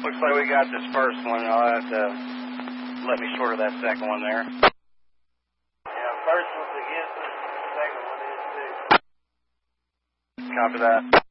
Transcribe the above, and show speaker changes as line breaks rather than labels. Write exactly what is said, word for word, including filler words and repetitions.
Looks like we got this first one. I'll have to let me shorter that second one there.
Yeah, first one's against us, second one is too.
Copy that.